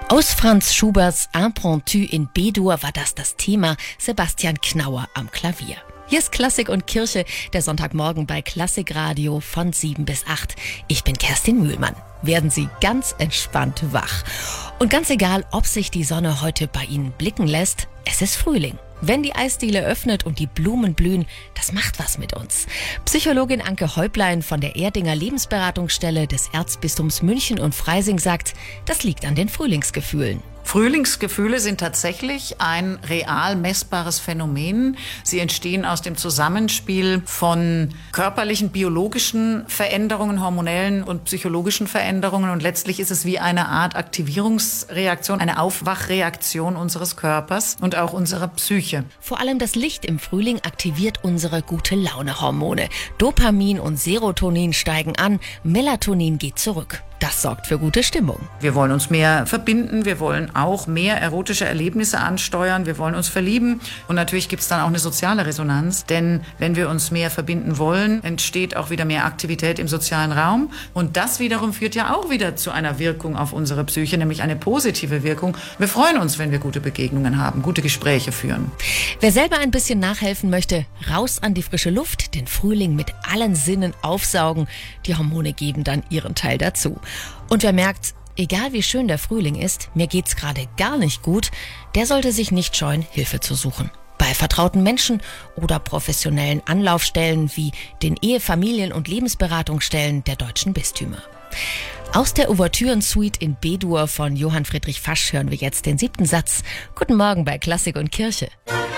Aus Franz Schuberts Impromptu in B-Dur war das Thema, Sebastian Knauer am Klavier. Hier ist Klassik und Kirche, der Sonntagmorgen bei Klassikradio von 7 bis 8. Ich bin Kerstin Mühlmann. Werden Sie ganz entspannt wach. Und ganz egal, ob sich die Sonne heute bei Ihnen blicken lässt, es ist Frühling. Wenn die Eisdiele öffnet und die Blumen blühen, das macht was mit uns. Psychologin Anke Häuplein von der Erdinger Lebensberatungsstelle des Erzbistums München und Freising sagt, das liegt an den Frühlingsgefühlen. Frühlingsgefühle sind tatsächlich ein real messbares Phänomen. Sie entstehen aus dem Zusammenspiel von körperlichen, biologischen Veränderungen, hormonellen und psychologischen Veränderungen. Und letztlich ist es wie eine Art Aktivierungsreaktion, eine Aufwachreaktion unseres Körpers und auch unserer Psyche. Vor allem das Licht im Frühling aktiviert unsere Gute-Laune-Hormone. Dopamin und Serotonin steigen an, Melatonin geht zurück. Das sorgt für gute Stimmung. Wir wollen uns mehr verbinden, wir wollen auch mehr erotische Erlebnisse ansteuern, wir wollen uns verlieben und natürlich gibt es dann auch eine soziale Resonanz, denn wenn wir uns mehr verbinden wollen, entsteht auch wieder mehr Aktivität im sozialen Raum und das wiederum führt ja auch wieder zu einer Wirkung auf unsere Psyche, nämlich eine positive Wirkung. Wir freuen uns, wenn wir gute Begegnungen haben, gute Gespräche führen. Wer selber ein bisschen nachhelfen möchte, raus an die frische Luft, den Frühling mit allen Sinnen aufsaugen, die Hormone geben dann ihren Teil dazu. Und wer merkt, egal wie schön der Frühling ist, mir geht's gerade gar nicht gut, der sollte sich nicht scheuen, Hilfe zu suchen. Bei vertrauten Menschen oder professionellen Anlaufstellen wie den Ehe-, Familien- und Lebensberatungsstellen der deutschen Bistümer. Aus der Ouvertüren-Suite in B-Dur von Johann Friedrich Fasch hören wir jetzt den 7. Satz. Guten Morgen bei Klassik und Kirche.